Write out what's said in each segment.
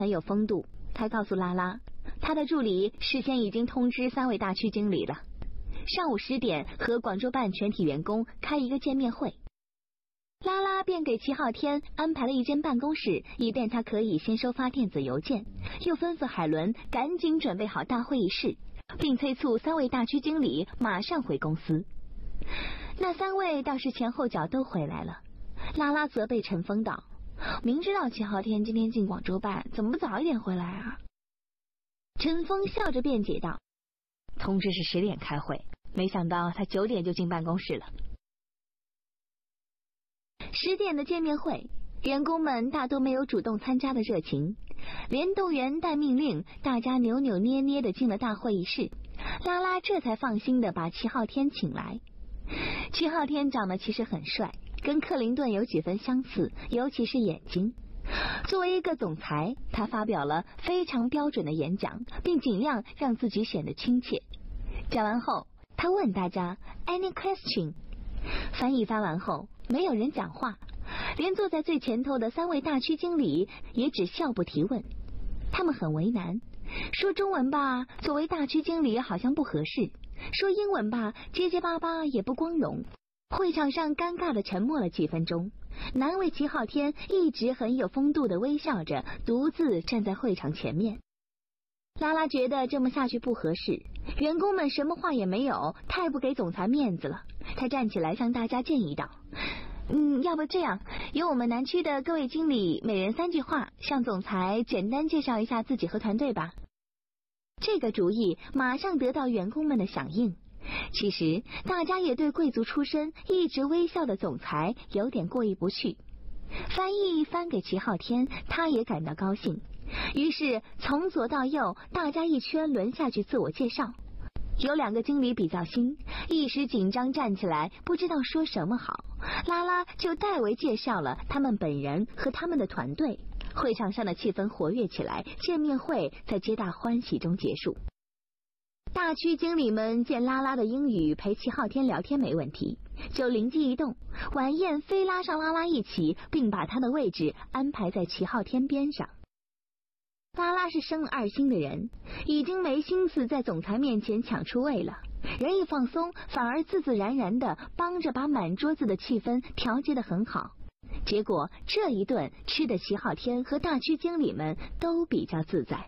很有风度。他告诉拉拉，他的助理事先已经通知3位大区经理了，上午10点和广州办全体员工开一个见面会。拉拉便给齐昊天安排了一间办公室，以便他可以先收发电子邮件，又吩咐海伦赶紧准备好大会议室，并催促3位大区经理马上回公司。那3位倒是前后脚都回来了。拉拉责备陈峰道，明知道齐昊天今天进广州办，怎么不早一点回来啊？陈峰笑着辩解道，通知是10点开会，没想到他9点就进办公室了。10点的见面会，员工们大多没有主动参加的热情，连动员带命令，大家扭扭捏捏的进了大会议室。拉拉这才放心的把齐昊天请来。齐昊天长得其实很帅，跟克林顿有几分相似，尤其是眼睛。作为一个总裁，他发表了非常标准的演讲，并尽量让自己显得亲切。讲完后，他问大家 Any question？ 翻译翻完后，没有人讲话，连坐在最前头的3位大区经理也只笑不提问。他们很为难，说中文吧，作为大区经理好像不合适；说英文吧，结结巴巴也不光荣。会场上尴尬的沉默了几分钟，难为齐昊天一直很有风度的微笑着，独自站在会场前面。拉拉觉得这么下去不合适，员工们什么话也没有，太不给总裁面子了。他站起来向大家建议道，要不这样，由我们南区的各位经理每人3句话，向总裁简单介绍一下自己和团队吧。这个主意马上得到员工们的响应。其实大家也对贵族出身一直微笑的总裁有点过意不去。翻译翻给齐昊天，他也感到高兴。于是从左到右，大家一圈轮下去自我介绍。有2个经理比较新，一时紧张站起来不知道说什么好，拉拉就代为介绍了他们本人和他们的团队。会场上的气氛活跃起来，见面会在皆大欢喜中结束。大区经理们见拉拉的英语陪齐昊天聊天没问题，就灵机一动，晚宴非拉上拉拉一起，并把他的位置安排在齐昊天边上。拉拉是生了2星的人，已经没心思在总裁面前抢出位了，人一放松，反而自自然然的帮着把满桌子的气氛调节得很好。结果这一顿吃的齐昊天和大区经理们都比较自在。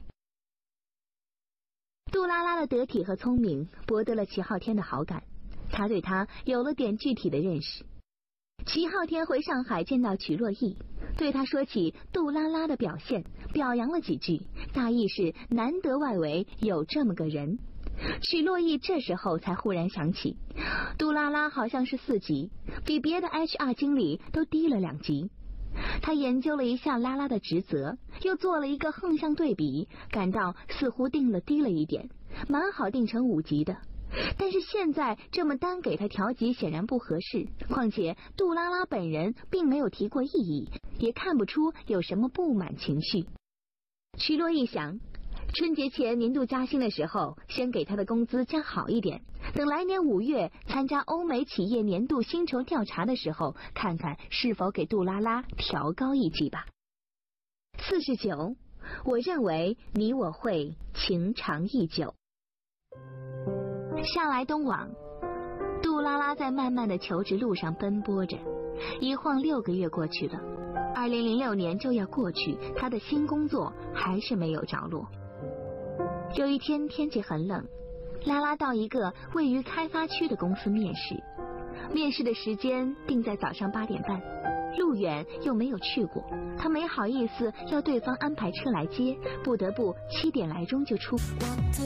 杜拉拉的得体和聪明博得了齐昊天的好感，他对他有了点具体的认识。齐昊天回上海见到曲洛逸，对他说起杜拉拉的表现，表扬了几句，大意是难得外围有这么个人。曲洛逸这时候才忽然想起，杜拉拉好像是4级，比别的 HR 经理都低了2级。他研究了一下拉拉的职责，又做了一个横向对比，感到似乎定了低了一点，蛮好定成5级的。但是现在这么单给他调级显然不合适，况且杜拉拉本人并没有提过异议，也看不出有什么不满情绪。曲洛逸想，春节前年度加薪的时候，先给他的工资加好一点，等来年5月参加欧美企业年度薪酬调查的时候，看看是否给杜拉拉调高1级吧。49，我认为你我会情长意久。下来东往，杜拉拉在漫漫的求职路上奔波着，一晃6个月过去了，2006年就要过去，他的新工作还是没有着落。有一天天气很冷，拉拉到一个位于开发区的公司面试，面试的时间定在早上8点半，路远又没有去过，他没好意思要对方安排车来接，不得不7点来钟就出发。